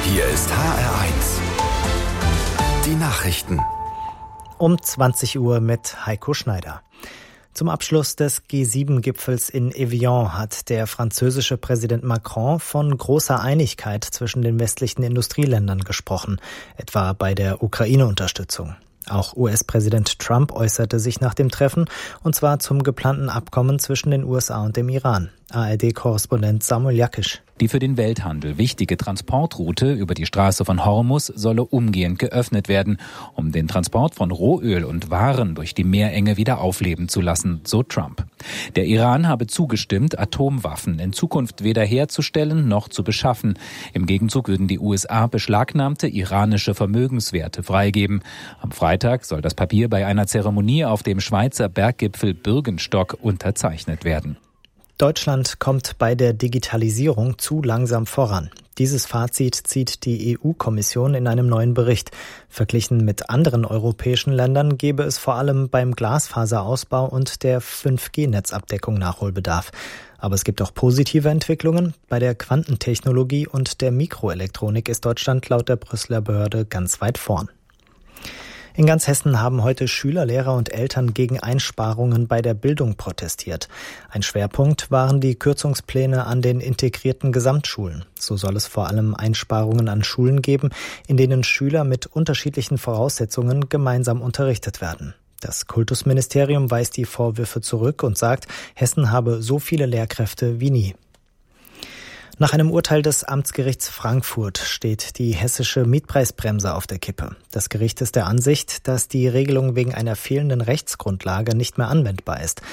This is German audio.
Hier ist HR1. Die Nachrichten. Um 20 Uhr mit Heiko Schneider. Zum Abschluss des G7-Gipfels in Evian hat der französische Präsident Macron von großer Einigkeit zwischen den westlichen Industrieländern gesprochen, etwa bei der Ukraine-Unterstützung. Auch US-Präsident Trump äußerte sich nach dem Treffen, und zwar zum geplanten Abkommen zwischen den USA und dem Iran. ARD-Korrespondent Samuel Jakisch. Die für den Welthandel wichtige Transportroute über die Straße von Hormuz solle umgehend geöffnet werden, um den Transport von Rohöl und Waren durch die Meerenge wieder aufleben zu lassen, so Trump. Der Iran habe zugestimmt, Atomwaffen in Zukunft weder herzustellen noch zu beschaffen. Im Gegenzug würden die USA beschlagnahmte iranische Vermögenswerte freigeben. Am Freitag soll das Papier bei einer Zeremonie auf dem Schweizer Berggipfel Bürgenstock unterzeichnet werden. Deutschland kommt bei der Digitalisierung zu langsam voran. Dieses Fazit zieht die EU-Kommission in einem neuen Bericht. Verglichen mit anderen europäischen Ländern gäbe es vor allem beim Glasfaserausbau und der 5G-Netzabdeckung Nachholbedarf. Aber es gibt auch positive Entwicklungen. Bei der Quantentechnologie und der Mikroelektronik ist Deutschland laut der Brüsseler Behörde ganz weit vorn. In ganz Hessen haben heute Schüler, Lehrer und Eltern gegen Einsparungen bei der Bildung protestiert. Ein Schwerpunkt waren die Kürzungspläne an den integrierten Gesamtschulen. So soll es vor allem Einsparungen an Schulen geben, in denen Schüler mit unterschiedlichen Voraussetzungen gemeinsam unterrichtet werden. Das Kultusministerium weist die Vorwürfe zurück und sagt, Hessen habe so viele Lehrkräfte wie nie. Nach einem Urteil des Amtsgerichts Frankfurt steht die hessische Mietpreisbremse auf der Kippe. Das Gericht ist der Ansicht, dass die Regelung wegen einer fehlenden Rechtsgrundlage nicht mehr anwendbar ist.